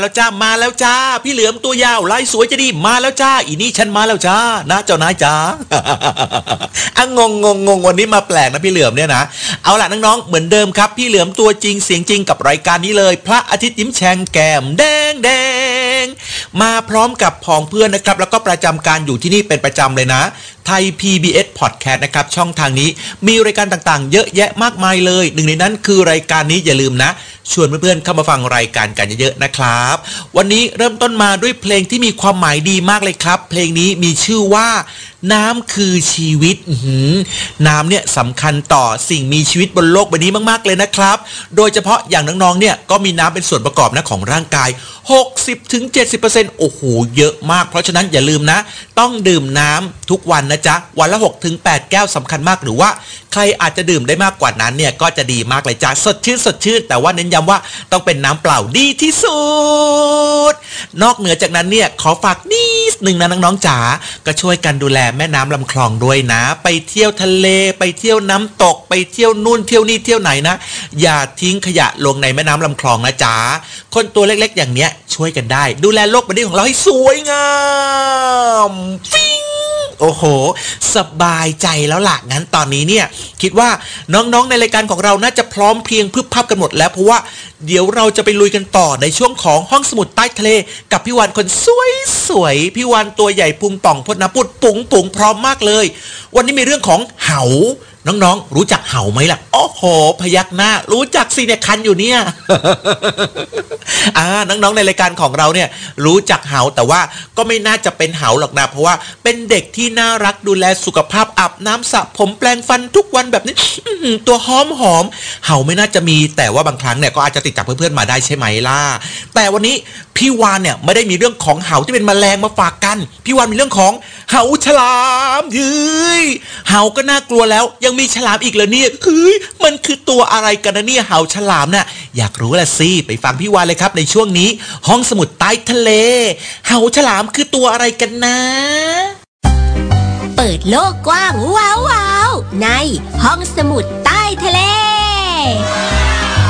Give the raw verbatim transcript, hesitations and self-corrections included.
แล้วจ้ามาแล้วจ้าพี่เหลือมตัวยาวลายสวยจะดีมาแล้วจ้าอีนี่ฉันมาแล้วจ้านะเจ้านายจ้า อ่ะงงงงงวันนี้มาแปลกนะพี่เหลือมเนี่ยนะเอาล่ะน้องๆเหมือนเดิมครับพี่เหลือมตัวจริงเสียงจริงกับรายการนี้เลยพระอาทิตย์ยิ้มแฉ่งแก้มแดงแดงมาพร้อมกับพ้องเพื่อนนะครับแล้วก็ประจำการอยู่ที่นี่เป็นประจำเลยนะไทย พี บี เอส Podcast นะครับช่องทางนี้มีรายการต่างๆเยอะแยะมากมายเลยหนึ่งในนั้นคือรายการนี้อย่าลืมนะชวนเพื่อนๆเข้ามาฟังรายการกันเยอะๆนะครับวันนี้เริ่มต้นมาด้วยเพลงที่มีความหมายดีมากเลยครับเพลงนี้มีชื่อว่าน้ำคือชีวิตน้ำเนี่ยสำคัญต่อสิ่งมีชีวิตบนโลกใบนี้มากๆเลยนะครับโดยเฉพาะอย่างน้องๆเนี่ยก็มีน้ำเป็นส่วนประกอบนะของร่างกาย หกสิบถึงเจ็ดสิบเปอร์เซ็นต์ โอ้โหเยอะมากเพราะฉะนั้นอย่าลืมนะต้องดื่มน้ำทุกวันนะจ๊ะวันละ หกถึงแปด แก้วสำคัญมากหรือว่าใครอาจจะดื่มได้มากกว่านั้นเนี่ยก็จะดีมากเลยจ้ะสดชื่นสดชื่นแต่ว่าเน้นย้ำว่าต้องเป็นน้ำเปล่าดีที่สุดนอกเหนือจากนั้นเนี่ยขอฝากนิดนึงนะน้องๆจ๋าก็ช่วยกันดูแลแม่น้ำลำคลองด้วยนะไปเที่ยวทะเลไปเที่ยวน้ำตกไปเที่ยวนู่นเที่ยวนี่เที่ยวไหนนะอย่าทิ้งขยะลงในแม่น้ำลำคลองนะจ๊ะคนตัวเล็กๆอย่างเนี้ยช่วยกันได้ดูแลโลกใบนี้ของเราให้สวยงามฟิงโอ้โหสบายใจแล้วล่ะงั้นตอนนี้เนี่ยคิดว่าน้องๆในรายการของเราน่าจะพร้อมเพรียงพึบพับกันหมดแล้วเพราะว่าเดี๋ยวเราจะไปลุยกันต่อในช่วงของห้องสมุดใต้ทะเลกับพี่วานคนสวยสวยพี่วานตัวใหญ่พุงป่องพดน้ำปุดปุ๋งปุ๋งพร้อมมากเลยวันนี้มีเรื่องของเหาน้องๆรู้จักเหาไหมล่ะโอ้โหพยักหน้ารู้จักสิเนี่ยคันอยู่เนี่ย อ่าน้องๆในรายการของเราเนี่ยรู้จักเหาแต่ว่าก็ไม่น่าจะเป็นเหาหรอกนะเพราะว่าเป็นเด็กที่น่ารักดูแลสุขภาพอาบน้ำสระผมแปรงฟันทุกวันแบบนี้ตัวหอมหอมเหาไม่น่าจะมีแต่ว่าบางครั้งเนี่ยก็อาจจะติดจากเพื่อนๆมาได้ใช่ไหมล่ะแต่วันนี้พี่วานเนี่ยไม่ได้มีเรื่องของเหาที่เป็นแมลงมาฝากกันพี่วานมีเรื่องของเหาฉลามยืยเหาก็น่ากลัวแล้วยังมีฉลามอีกเหรอเนี่ยเฮ้ยมันคือตัวอะไรกันนะเนี่ยเหาฉลามน่ะอยากรู้ละสิไปฟังพี่วานเลยครับในช่วงนี้ห้องสมุดใต้ทะเลเหาฉลามคือตัวอะไรกันนะเปิดโลกกว้างว้าวๆในห้องสมุดใต้ทะเล